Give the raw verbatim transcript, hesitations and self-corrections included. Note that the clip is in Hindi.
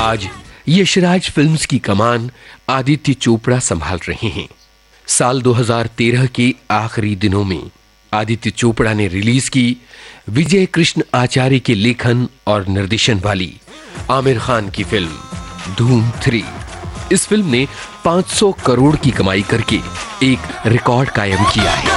आज यशराज फिल्म्स की कमान आदित्य चोपड़ा संभाल रहे हैं। साल दो हज़ार तेरह के आखिरी दिनों में आदित्य चोपड़ा ने रिलीज की विजय कृष्ण आचार्य के लेखन और निर्देशन वाली आमिर खान की फिल्म धूम थ्री। इस फिल्म ने पाँच सौ करोड़ की कमाई करके एक रिकॉर्ड कायम किया है।